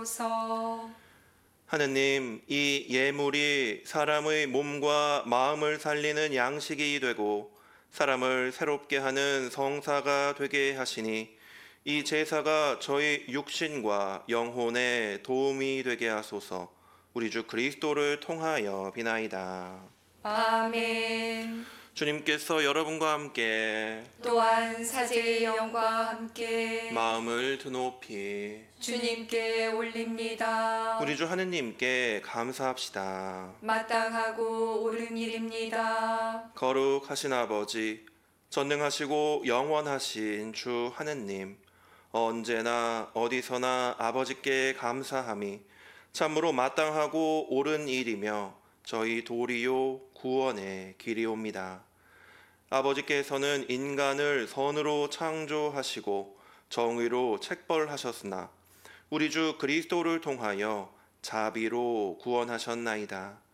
서 하느님, 이 예물이 사람의 몸과 마음을 살리는 양식이 되고 사람을 새롭게 하는 성사가 되게 하시니 이 제사가 저희 육신과 영혼에 도움이 되게 하소서. 우리 주 그리스도를 통하여 비나이다. 아멘. 주님께서 여러분과 함께 또한 사제의 영과 함께 마음을 드높이 주님께 올립니다. 우리 주 하느님께 감사합시다. 마땅하고 옳은 일입니다. 거룩하신 아버지, 전능하시고 영원하신 주 하느님, 언제나 어디서나 아버지께 감사함이 참으로 마땅하고 옳은 일이며 저희 도리요 구원의 길이옵니다. 아버지께서는 인간을 선으로 창조하시고 정의로 책벌하셨으나 우리 주 그리스도를 통하여 자비로 구원하셨나이다.